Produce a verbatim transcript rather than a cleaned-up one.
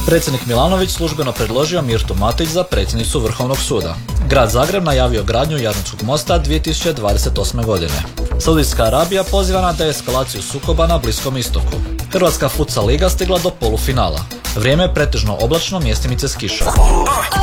Predsjednik Milanović službeno predložio Mirtu Matić za predsjednicu Vrhovnog suda. Grad Zagreb najavio gradnju Jadranskog mosta dvije tisuće dvadeset osme. godine. Saudijska Arabija poziva na deeskalaciju sukoba na Bliskom istoku. Hrvatska futsal liga stigla do polufinala. Vrijeme je pretežno oblačno, mjestimice s kišom.